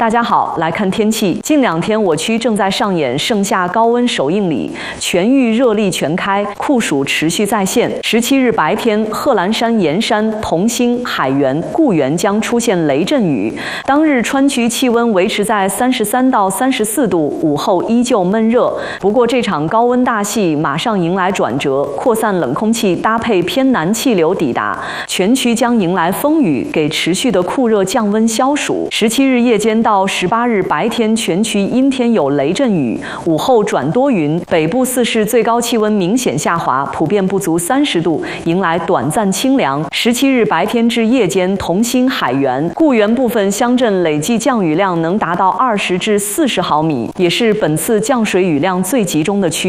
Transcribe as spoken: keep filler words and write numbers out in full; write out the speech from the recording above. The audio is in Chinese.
大家好，来看天气。近两天我区正在上演盛夏高温首映礼，全域热力全开，酷暑持续再现。十七日白天，贺兰山、盐山、同心、海源、固原将出现雷阵雨。当日川区气温维持在三十三到三十四度，午后依旧闷热。不过这场高温大戏马上迎来转折，扩散冷空气搭配偏南气流抵达，全区将迎来风雨，给持续的酷热降温消暑。十七日夜间到十八日白天，全区阴天有雷阵雨，午后转多云。北部四市最高气温明显下滑，普遍不足三十度，迎来短暂清凉。十七日白天至夜间，同心、海源、固原部分乡镇累计降雨量能达到二十至四十毫米，也是本次降水雨量最集中的区。